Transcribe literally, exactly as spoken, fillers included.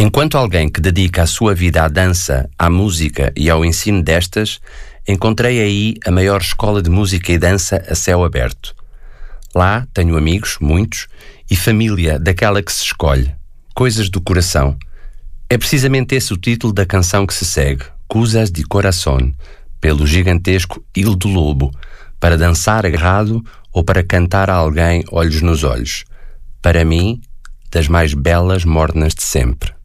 Enquanto alguém que dedica a sua vida à dança, à música e ao ensino destas, encontrei aí a maior escola de música e dança a céu aberto. Lá tenho amigos, muitos, e família daquela que se escolhe, coisas do coração. É precisamente esse o título da canção que se segue, Coisas de Coração, pelo gigantesco Il do Lobo, para dançar agarrado ou para cantar a alguém olhos nos olhos. Para mim, das mais belas mornas de sempre.